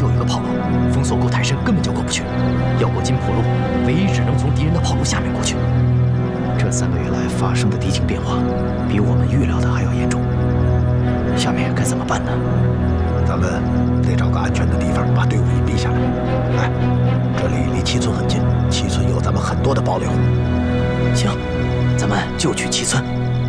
就有一个炮路，封锁沟太深，根本就过不去。要过金浦路，唯一只能从敌人的炮路下面过去。这3个月来发生的敌情变化，比我们预料的还要严重。下面该怎么办呢？ 咱们得找个安全的地方把队伍隐蔽下来。哎，这里离七村很近，七村有咱们很多的堡垒户。 行，咱们就去七村。